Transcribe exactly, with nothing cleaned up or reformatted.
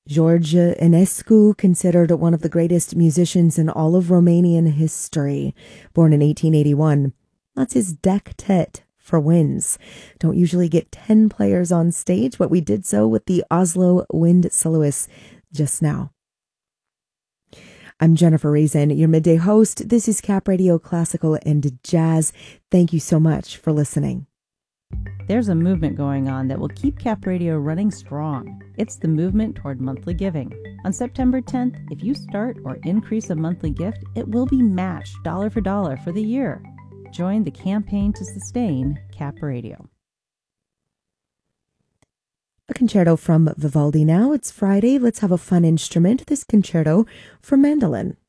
George Enescu, considered one of the greatest musicians in all of Romanian history, born in eighteen eighty-one. That's his dectet for wins. Don't usually get ten players on stage, but we did so with the Oslo Wind Soloists just now. I'm Jennifer Raisin, your midday host. This is Cap Radio Classical and Jazz. Thank you so much for listening. There's a movement going on that will keep Cap Radio running strong. It's the movement toward monthly giving. On September tenth, if you start or increase a monthly gift, it will be matched dollar for dollar for the year. Join the campaign to sustain Cap Radio. A concerto from Vivaldi now. It's Friday. Let's have a fun instrument. This concerto for mandolin.